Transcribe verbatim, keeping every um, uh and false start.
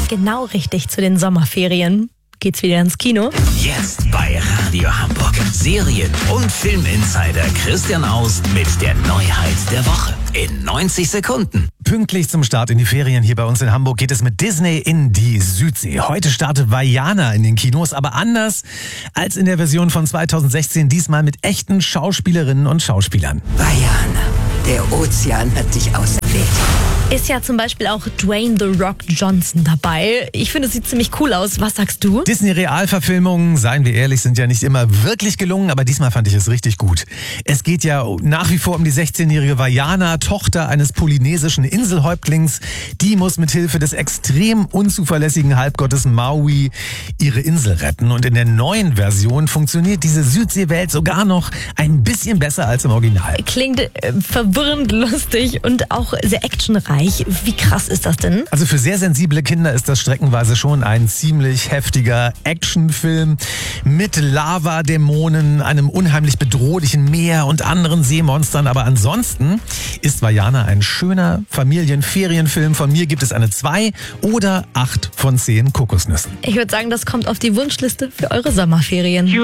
Genau richtig, zu den Sommerferien geht's wieder ins Kino. Jetzt bei Radio Hamburg. Serien- und Filminsider Christian Aust mit der Neuheit der Woche. In neunzig Sekunden. Pünktlich zum Start in die Ferien hier bei uns in Hamburg geht es mit Disney in die Südsee. Heute startet Vaiana in den Kinos, aber anders als in der Version von zweitausendsechzehn, diesmal mit echten Schauspielerinnen und Schauspielern. Vaiana, der Ozean hat dich auserwählt. Ist ja zum Beispiel auch Dwayne The Rock Johnson dabei. Ich finde, es sieht ziemlich cool aus. Was sagst du? Disney-Realverfilmungen, seien wir ehrlich, sind ja nicht immer wirklich gelungen, aber diesmal fand ich es richtig gut. Es geht ja nach wie vor um die sechzehnjährige Vaiana, Tochter eines polynesischen Inselhäuptlings. Die muss mit Hilfe des extrem unzuverlässigen Halbgottes Maui ihre Insel retten. Und in der neuen Version funktioniert diese Südseewelt sogar noch ein bisschen besser als im Original. Klingt äh, verwirrend lustig und auch sehr actionreich. Wie krass ist das denn? Also für sehr sensible Kinder ist das streckenweise schon ein ziemlich heftiger Actionfilm mit Lavadämonen, einem unheimlich bedrohlichen Meer und anderen Seemonstern. Aber ansonsten ist Vaiana ein schöner Familienferienfilm. Von mir gibt es eine zwei oder acht von zehn Kokosnüssen. Ich würde sagen, das kommt auf die Wunschliste für eure Sommerferien.